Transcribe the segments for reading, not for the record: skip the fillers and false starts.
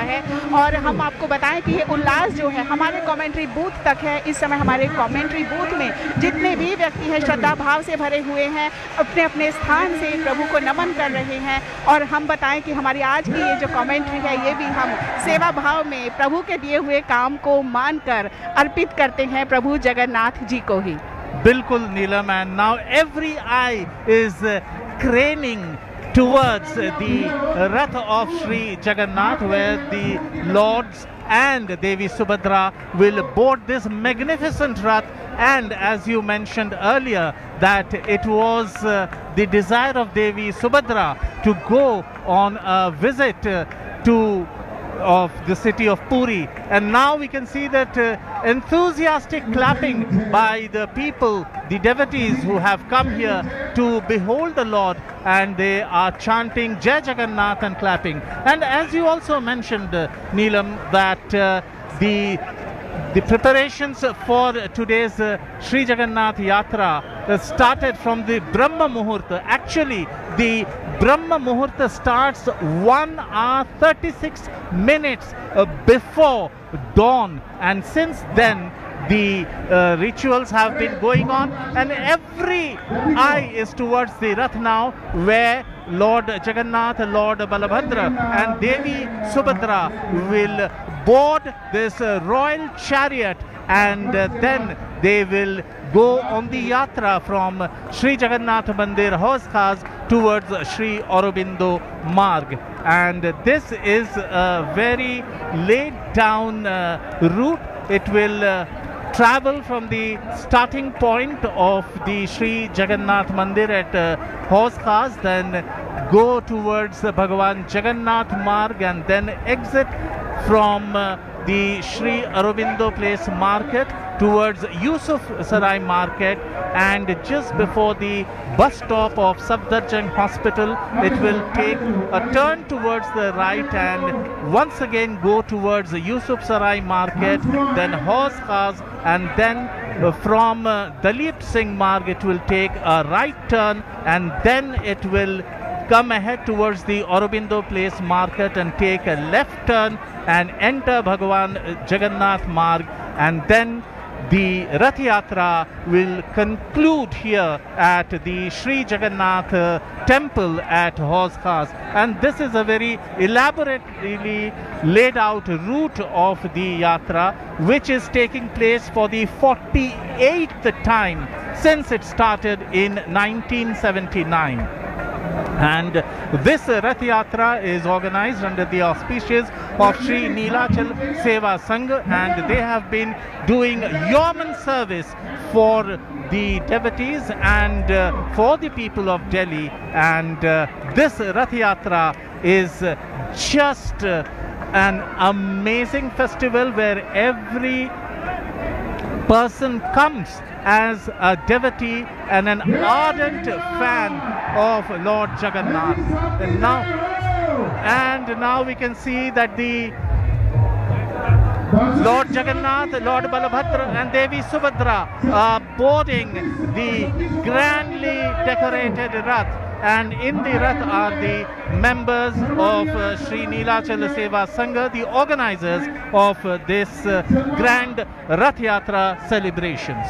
है। और हम आपको बताएं कि ये उल्लास जो है हमारे कमेंट्री बूथ तक है। इस समय हमारे कमेंट्री बूथ में जितने भी व्यक्ति हैं श्रद्धा भाव से भरे हुए हैं, अपने अपने स्थान से प्रभु को नमन कर रहे हैं। और हम बताएं कि हमारी आज की ये जो कमेंट्री है ये भी हम सेवा भाव में प्रभु के दिए हुए काम को मानकर अर्पित करते हैं प्रभु जगन्नाथ जी को ही। बिल्कुल नीलम, and now every eye is craning towards the Rath of Sri Jagannath, where the Lords and Devi Subhadra will board this magnificent Rath. And as you mentioned earlier, that it was the desire of Devi Subhadra to go on a visit of the city of Puri, and now we can see that enthusiastic clapping by the people, the devotees who have come here to behold the Lord, and they are chanting Jai Jagannath and clapping. And as you also mentioned, Neelam, that the preparations for today's Sri Jagannath Yatra started from the Brahma Muhurta. Actually, the Brahma Muhurta starts 1 hour 36 minutes before dawn, and since then the rituals have been going on, and every eye is towards the Rath now, where Lord Jagannath, Lord Balabhadra and Devi Subhadra will board this royal chariot, and then they will go on the yatra from Sri Jagannath Mandir Hauz Khas towards Sri Aurobindo Marg. And this is a very laid down route. It will travel from the starting point of the Sri Jagannath Mandir at Hauz Khas, then go towards Bhagavan Jagannath Marg, and then exit from the Sri Aurobindo Place Market towards Yusuf Sarai Market, and just before the bus stop of Safdarjung Hospital it will take a turn towards the right and once again go towards Yusuf Sarai Market, then Hauz Khas, and then from Dalip Singh Marg it will take a right turn, and then it will come ahead towards the Aurobindo Place Market and take a left turn and enter Bhagavan Jagannath Marg, and then the Rath Yatra will conclude here at the Sri Jagannath temple at Hauz Khas. And this is a very elaborately laid out route of the Yatra, which is taking place for the 48th time since it started in 1979. And this Rath Yatra is organized under the auspices of Sri Neelachal Seva Sangh, and they have been doing yeoman service for the devotees and for the people of Delhi. And this Rath Yatra is just an amazing festival where every person comes as a devotee and an ardent fan of Lord Jagannath. And now we can see that the Lord Jagannath, Lord Balabhadra and Devi Subhadra are boarding the grandly decorated Rath, and in the Rath are the members of Sri Neelachal Seva Sangha, the organizers of this grand Rath Yatra celebrations.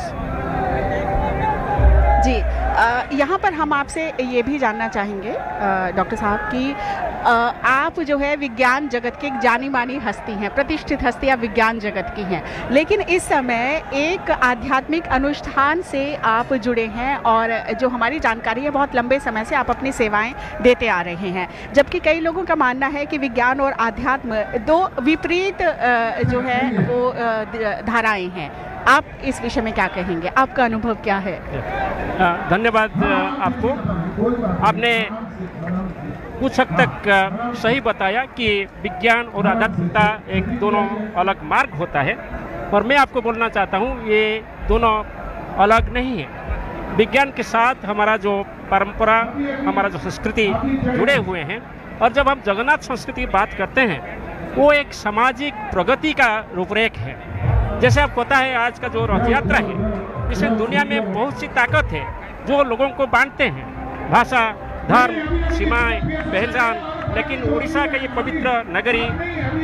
जी, यहाँ पर हम आपसे ये भी जानना चाहेंगे doctor साहब कि आप जो है विज्ञान जगत की एक जानी मानी हस्ती हैं, प्रतिष्ठित हस्ती आप विज्ञान जगत की हैं, लेकिन इस समय एक आध्यात्मिक अनुष्ठान से आप जुड़े हैं और जो हमारी जानकारी है बहुत लंबे समय से आप अपनी सेवाएं देते आ रहे हैं, जबकि कई लोगों का मानना है कि विज्ञान और आध्यात्म दो विपरीत जो है वो धाराएं हैं। आप इस विषय में क्या कहेंगे, आपका अनुभव क्या है? धन्यवाद आपको। आपने कुछ हद तक सही बताया कि विज्ञान और आध्यात्मिकता एक दोनों अलग मार्ग होता है, और मैं आपको बोलना चाहता हूँ ये दोनों अलग नहीं है। विज्ञान के साथ हमारा जो परंपरा, हमारा जो संस्कृति जुड़े हुए हैं, और जब हम जगन्नाथ संस्कृति की बात करते हैं वो एक सामाजिक प्रगति का रूपरेख है। जैसे आपको पता है आज का जो रथ यात्रा है, इसमें दुनिया में बहुत सी ताकत है जो लोगों को बांटते हैं, भाषा, धर्म, सीमाएं, पहचान, लेकिन उड़ीसा का ये पवित्र नगरी